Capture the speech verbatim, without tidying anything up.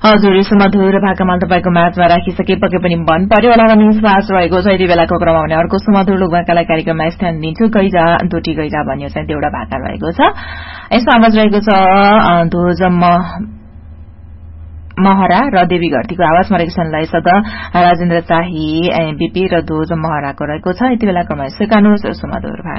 हजुर सुमधुर भाकामा तपाईँको माझमा राखिसके पक्कै पनि मन पर्यो होला भन्ने विश्वास रहेको छ। यति बेलाको क्रममा भने अर्को सुमधुर लोकभाकालाई कार्यक्रममा स्थान दिन्छु। गैजा दोटी गैजा भन्यो चाहिँ एउटा भाका रहेको छ। यस्तो आवाज रहेको छ ध्वज महरा र देवी घरतीको आवाजमा रहेको छ। लय सदा राजेन्द्र शाही बीपी र ध्वज महराको रहेको छ। यति बेला क्रममा स्वीकार्नुहोस् सुमधुर भाका।